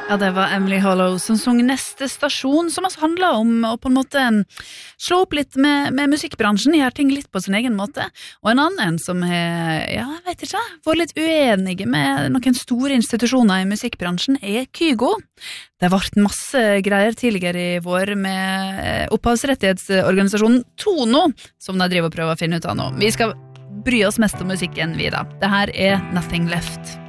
Ja, det var Emily Hollow som sang Neste stasjon, som altså handler om å på en måte slå opp litt med musikkbransjen, gjøre ting litt på sin egen måte, og en annen som jeg vet ikke, vært litt uenige med noen store institusjoner i musikkbransjen Kygo. Det har vært masse greier tidligere i vår med opphavsrettighetsorganisasjonen Tono, som de driver og prøver å finne ut av nå. Vi skal bry oss mest om musikken, vi da. Det her Nothing Left.